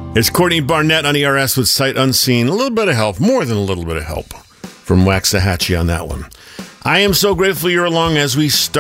It's Courtney Barnett on ERS with Sight Unseen. A little bit of help, more than a little bit of help from Waxahachie on that one. I am so grateful you're along as we start